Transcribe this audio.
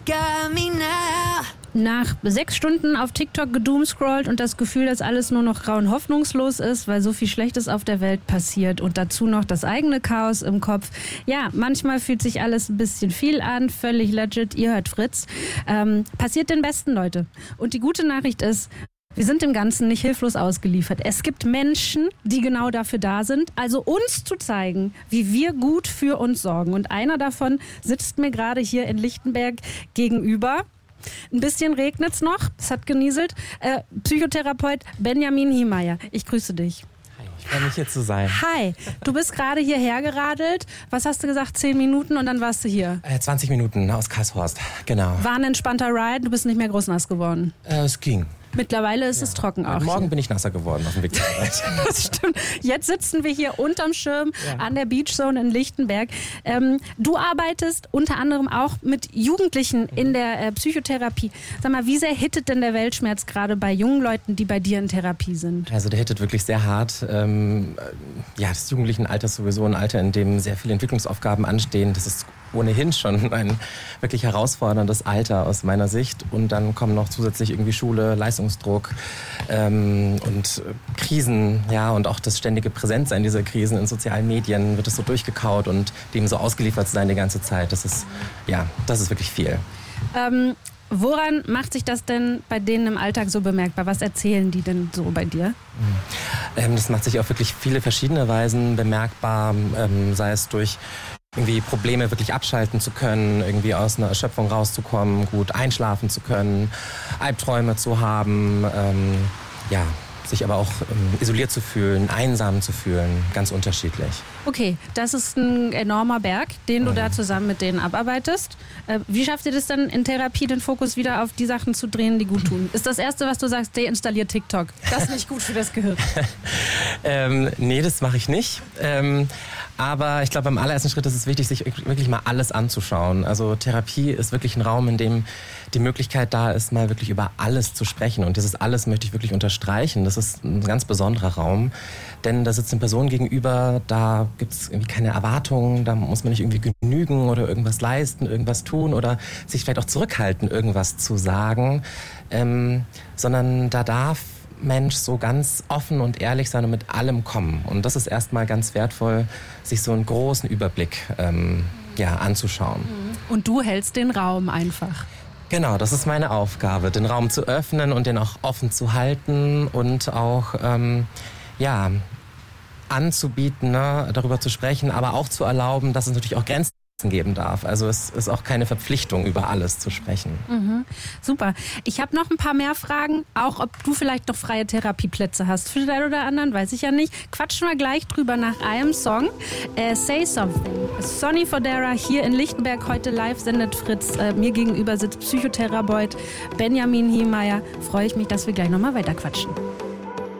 got me now. Nach 6 Stunden auf TikTok gedoomscrollt und das Gefühl, dass alles nur noch grau und hoffnungslos ist, weil so viel Schlechtes auf der Welt passiert und dazu noch das eigene Chaos im Kopf. Ja, manchmal fühlt sich alles ein bisschen viel an, völlig legit, ihr hört Fritz. Passiert den Besten, Leute. Und die gute Nachricht ist, wir sind dem Ganzen nicht hilflos ausgeliefert. Es gibt Menschen, die genau dafür da sind, also uns zu zeigen, wie wir gut für uns sorgen. Und einer davon sitzt mir gerade hier in Lichtenberg gegenüber. Ein bisschen regnet's noch, es hat genieselt. Psychotherapeut Benjamin Hiemeier, ich grüße dich. Hi, ich freue mich hier zu sein. Hi, du bist gerade hierher geradelt. Was hast du gesagt, 10 Minuten und dann warst du hier? 20 Minuten aus Karlshorst, genau. War ein entspannter Ride, du bist nicht mehr groß nass geworden. Es ging. Mittlerweile ist es trocken auch. Morgen bin ich nasser geworden auf dem Weg zur Arbeit. Das stimmt. Jetzt sitzen wir hier unterm Schirm an der Beachzone in Lichtenberg. Du arbeitest unter anderem auch mit Jugendlichen in der Psychotherapie. Sag mal, wie sehr hittet denn der Weltschmerz gerade bei jungen Leuten, die bei dir in Therapie sind? Also der hittet wirklich sehr hart. Das Jugendlichenalter ist sowieso ein Alter, in dem sehr viele Entwicklungsaufgaben anstehen. Das ist ohnehin schon ein wirklich herausforderndes Alter aus meiner Sicht. Und dann kommen noch zusätzlich irgendwie Schule, Leistungsdruck und Krisen, ja, und auch das ständige Präsentsein dieser Krisen in sozialen Medien wird es so durchgekaut und dem so ausgeliefert sein die ganze Zeit. Das ist wirklich viel. Woran macht sich das denn bei denen im Alltag so bemerkbar? Was erzählen die denn so bei dir? Das macht sich auf wirklich viele verschiedene Weisen bemerkbar, sei es durch irgendwie Probleme wirklich abschalten zu können, irgendwie aus einer Erschöpfung rauszukommen, gut einschlafen zu können, Albträume zu haben, sich aber auch isoliert zu fühlen, einsam zu fühlen, ganz unterschiedlich. Okay, das ist ein enormer Berg, den du da zusammen mit denen abarbeitest. Wie schafft ihr das dann in Therapie, den Fokus wieder auf die Sachen zu drehen, die gut tun? Ist das Erste, was du sagst, deinstallier TikTok? Das ist nicht gut für das Gehirn. Nee, das mache ich nicht. Aber ich glaube, beim allerersten Schritt ist es wichtig, sich wirklich mal alles anzuschauen. Also Therapie ist wirklich ein Raum, in dem die Möglichkeit da ist, mal wirklich über alles zu sprechen. Und dieses alles möchte ich wirklich unterstreichen. Das ist ein ganz besonderer Raum. Denn da sitzt eine Person gegenüber, da gibt es irgendwie keine Erwartungen, da muss man nicht irgendwie genügen oder irgendwas leisten, irgendwas tun oder sich vielleicht auch zurückhalten, irgendwas zu sagen. Sondern da darf Mensch so ganz offen und ehrlich sein und mit allem kommen. Und das ist erstmal ganz wertvoll, sich so einen großen Überblick anzuschauen. Und du hältst den Raum einfach. Genau, das ist meine Aufgabe, den Raum zu öffnen und den auch offen zu halten und auch anzubieten, ne, darüber zu sprechen, aber auch zu erlauben, dass es natürlich auch Grenzen geben darf. Also es ist auch keine Verpflichtung, über alles zu sprechen. Mhm. Super. Ich habe noch ein paar mehr Fragen, auch ob du vielleicht noch freie Therapieplätze hast für den einen oder anderen, weiß ich ja nicht. Quatschen wir gleich drüber nach einem Song. Say Something. Sonny Fodera hier in Lichtenberg, heute live sendet Fritz. Mir gegenüber sitzt Psychotherapeut Benjamin Hiemeier. Freue ich mich, dass wir gleich nochmal weiter quatschen.